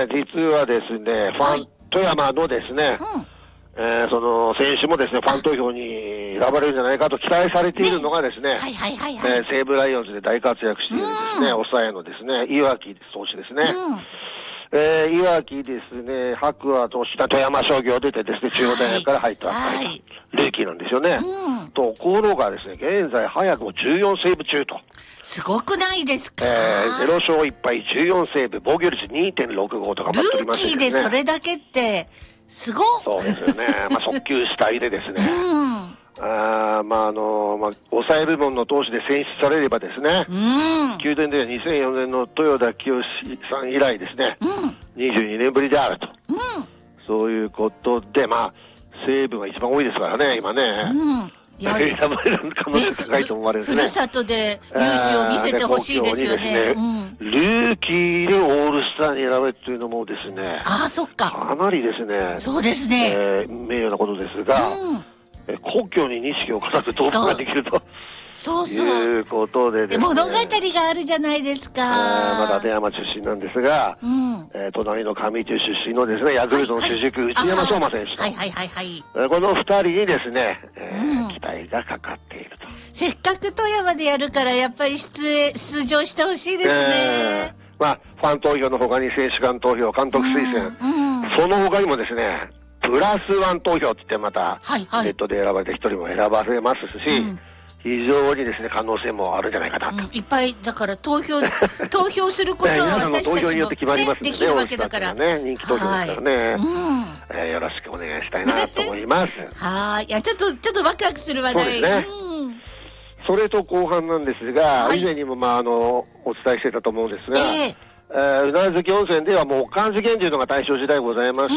実はですね、富山のですね、その選手もですね、ファン投票に選ばれるんじゃないかと期待されているのがですね、西武ライオンズで大活躍しているですね、抑えのですね、岩城投手ですね。岩城ですね、白亜とした富山商業出てですね、中央大学から入ったルーキーなんですよね。ところがですね、現在早くも14セーブ中と。 すごくないですか。 0勝1敗14セーブ、防御率 2.65 とか待っておりましてですね。 ルーキーでそれだけってすごい。 そうですよね。速球主体でですね。抑え部門の投手で選出されればですね、球団では2004年の豊田清さん以来ですね、22年ぶりであると。そういうことで、西武が一番多いですからね、今ね。選ばれる可能性高いと思われるね。 ふるさとで勇姿を見せてほしいですよね。 ルーキーでオールスターに選べっていうのもですね、 そっか。 かなりですね、 そうですね。 名誉なことですが、故郷に錦を飾る投稿ができると。いうことでですね。 物語があるじゃないですか。 立山出身なんですが、隣の上中出身のですね、ヤクルトの主軸、内山壮真選手と。この二人にですね、期待がかかっていると。 せっかく富山でやるから、やっぱり出場してほしいですね。 ファン投票の他に選手間投票、監督推薦、その他にもですね、プラスワン投票って言ってまた、ネットで選ばれて一人も選ばれますし、非常にですね、可能性もあるんじゃないかなと。 いっぱい、だから投票することは私たちもできるわけだから。 人気投票ですからね。よろしくお願いしたいなと思います。 いや、ちょっとワクワクする話題。 そうですね。それと後半なんですが、以前にもお伝えしてたと思うんですが、宇奈月温泉ではもうおかん事件というのが大正時代ございまして、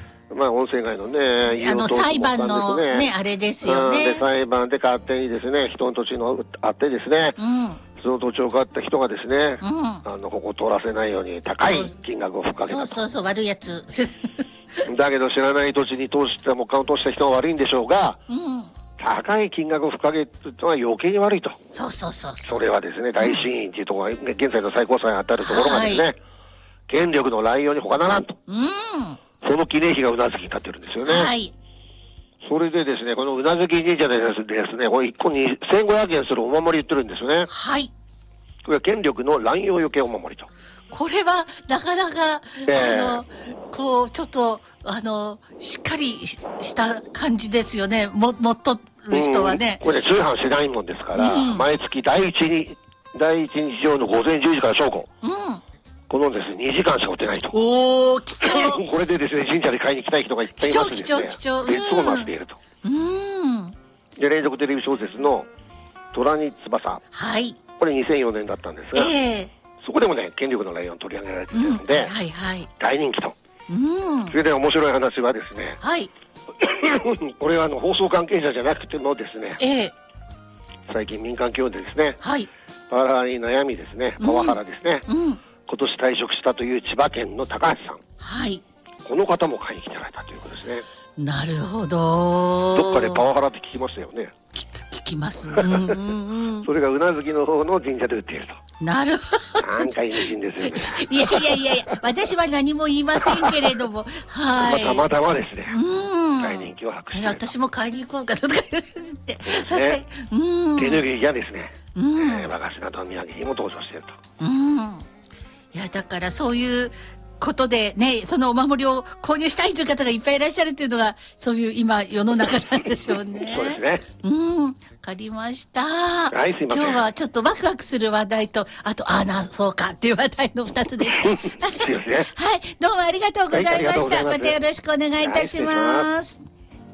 温泉街のね、 裁判のね、あれですよね。 で、裁判で勝手にですね、人の土地のあってですね、その土地を買った人がですね、ここ通らせないように高い金額をふっかけたと。 そう、悪いやつ。 だけど知らない土地に木管を通した人が悪いんでしょうが、高い金額をふっかけるのは余計に悪いと。それはですね、大審院というところが、現在の最高裁に当たるところがですね、権力の乱用に他ならんと。その記念碑が宇奈月に立ってるんですよね。それでですね、この宇奈月神社でですね、これ1個に1500円するお守り言ってるんですよね。これは権力の乱用余計お守りと。 これはなかなか、ちょっと、しっかりした感じですよね。持っとる人はね。 これ通販しないもんですから、毎月第一日曜の午前10時から正午。このですね、2時間しか売ってないと。 貴重。 これでですね、神社で買いに来たい人がいっぱいいますんで、 貴重。 熱をなっていると。で、連続テレビ小説の虎に翼。これ2004年だったんですが、そこでもね、権力のライオン取り上げられているので、大人気と。それで面白い話はですね、これは放送関係者じゃなくてもですね、最近民間企業でですね、パワハラに悩みですね、パワハラですね、今年退職したという千葉県の高橋さん。この方も買いに来てられたということですね。 なるほど。 どっかでパワハラって聞きましたよね。 聞きます。 それが宇奈月の方の神社で売っていると。 なるほど。 なんか意味深ですよね。 いや、私は何も言いませんけれども、 たまたまですね。大人気を博している。 私も買いに行こうかなとか言って。 手ぬぐいやですね。和菓子などの土産品も登場していると。 いや、だからそういうことでね、そのお守りを購入したいという方がいっぱいいらっしゃるというのが、そういう今世の中なんでしょうね。 そうですね。 わかりました。 すいません。 今日はちょっとワクワクする話題と、あと、そうかっていう話題の2つでした。どうもありがとうございました。またよろしくお願いいたします。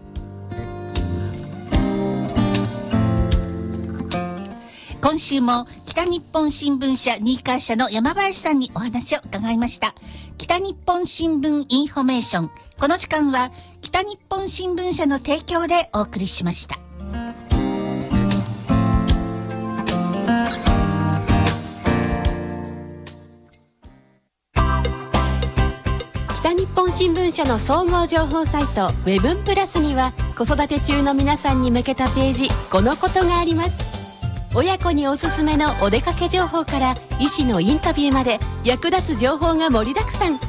今週も北日本新聞社新川社の山林さんにお話を伺いました。北日本新聞インフォメーション。この時間は北日本新聞社の提供でお送りしました。 北日本新聞社の総合情報サイトウェブンプラスには、子育て中の皆さんに向けたページ、このことがあります。親子におすすめのお出かけ情報から医師のインタビューまで、役立つ情報が盛りだくさん。